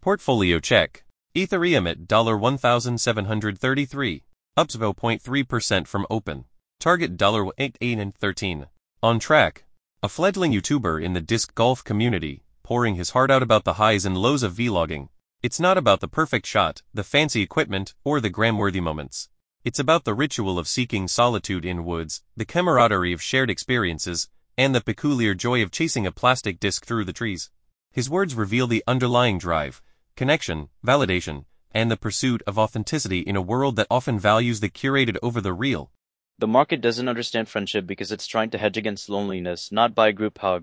Portfolio check. Ethereum at $1,733. Up 0.3% from open. Target $8.13. On track. A fledgling YouTuber in the disc golf community, pouring his heart out about the highs and lows of vlogging. It's not about the perfect shot, the fancy equipment, or the gram-worthy moments. It's about the ritual of seeking solitude in woods, the camaraderie of shared experiences, and the peculiar joy of chasing a plastic disc through the trees. His words reveal the underlying drive, connection, validation, and the pursuit of authenticity in a world that often values the curated over the real. The market doesn't understand friendship because it's trying to hedge against loneliness, not buy a group hug.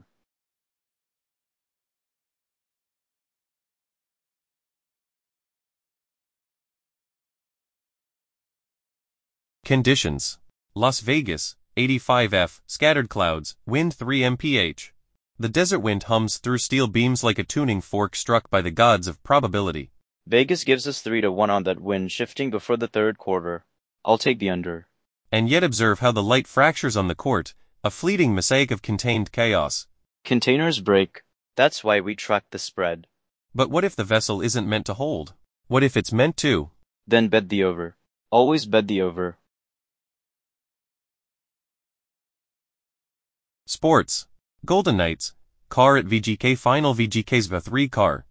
Conditions. Las Vegas, 85°F, scattered clouds, wind 3 mph. The desert wind hums through steel beams like a tuning fork struck by the gods of probability. Vegas gives us 3-1 on that wind shifting before the third quarter. I'll take the under. And yet observe how the light fractures on the court, a fleeting mosaic of contained chaos. Containers break. That's why we track the spread. But what if the vessel isn't meant to hold? What if it's meant to? Then bet the over. Always bet the over. Sports. Golden Knights. Car at VGK final VGK's V3 car.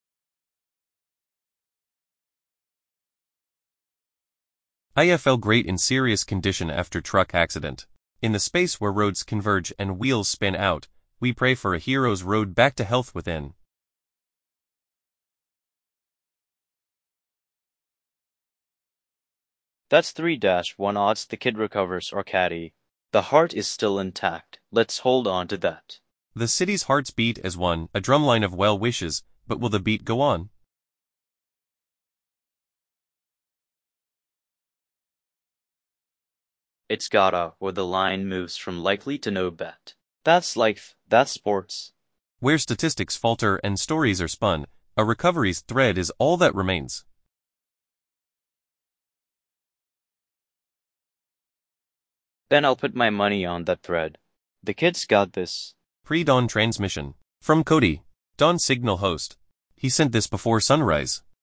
IFL great in serious condition after truck accident. In the space where roads converge and wheels spin out, we pray for a hero's road back to health within. That's 3-1 odds the kid recovers or caddy. The heart is still intact. Let's hold on to that. The city's hearts beat as one, a drumline of well wishes, but will the beat go on? It's gotta, where the line moves from likely to no bet. That's life, that's sports. Where statistics falter and stories are spun, a recovery's thread is all that remains. Then I'll put my money on that thread. The kids got this. Pre-dawn transmission. From Cody, Dawn Signal host. He sent this before sunrise.